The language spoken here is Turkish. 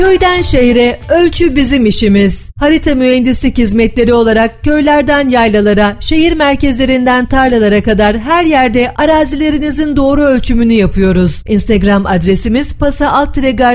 Köyden şehre ölçü bizim işimiz. Harita mühendislik hizmetleri olarak köylerden yaylalara, şehir merkezlerinden tarlalara kadar her yerde arazilerinizin doğru ölçümünü yapıyoruz. Instagram adresimiz pasa_